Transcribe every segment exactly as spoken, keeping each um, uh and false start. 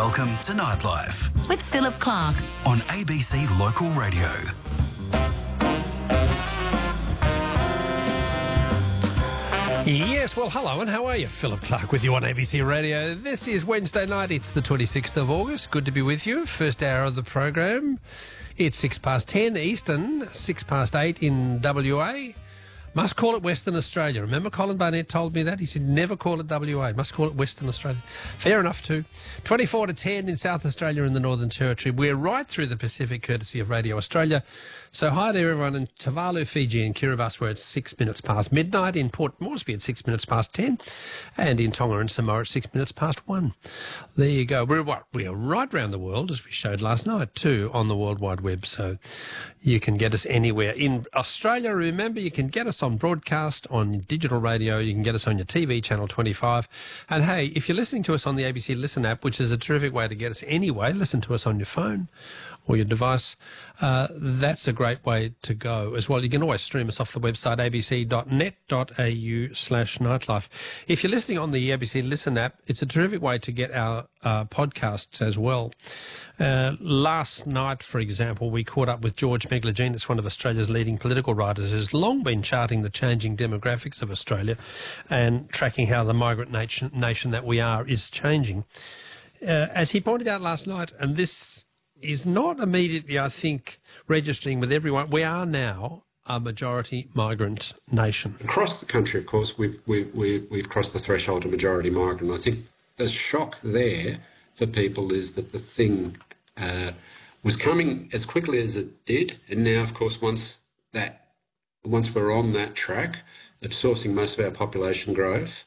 Welcome to Nightlife with Philip Clark on A B C Local Radio. Yes, well, hello and how are you? Philip Clark with you on A B C Radio. This is Wednesday night. It's the twenty-sixth of August. Good to be with you. First hour of the program. It's six past ten Eastern, six past eight in W A. Must call it Western Australia. Remember Colin Barnett told me that? He said never call it W A. Must call it Western Australia. Fair enough too. twenty-four to ten in South Australia and the Northern Territory. We're right through the Pacific courtesy of Radio Australia. So hi to everyone in Tuvalu, Fiji and Kiribati where it's six minutes past midnight. In Port Moresby at six minutes past ten. And in Tonga and Samoa at six minutes past one. There you go. We're, we're right around the world as we showed last night too on the World Wide Web. So you can get us anywhere. In Australia, remember, you can get us on broadcast, on digital radio, you can get us on your T V, Channel twenty-five. And hey, if you're listening to us on the A B C Listen app, which is a terrific way to get us anyway, listen to us on your phone or your device, uh, that's a great way to go as well. You can always stream us off the website a b c dot net dot a u slash nightlife. If you're listening on the A B C Listen app, it's a terrific way to get our uh, podcasts as well. Uh, last night, for example, we caught up with George Megalogenis, one of Australia's leading political writers, who's long been charting the changing demographics of Australia and tracking how the migrant nation, nation that we are is changing. Uh, as he pointed out last night, and this is not immediately, I think, registering with everyone, we are now a majority migrant nation. Across the country, of course, we've, we've, we've, we've crossed the threshold of majority migrant. I think the shock there for people is that the thing uh, was coming as quickly as it did, and now, of course, once that once we're on that track of sourcing most of our population growth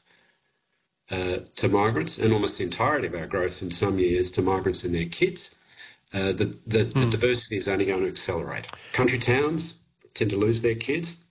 uh, to migrants, and almost the entirety of our growth in some years to migrants and their kids, uh, the, the, mm. the diversity is only going to accelerate. Country towns tend to lose their kids.